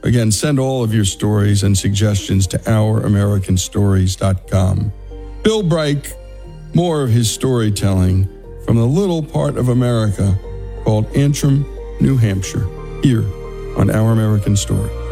Again, send all of your stories and suggestions to ouramericanstories.com. Bill Bright, more of his storytelling from the little part of America called Antrim, New Hampshire, here on Our American Story.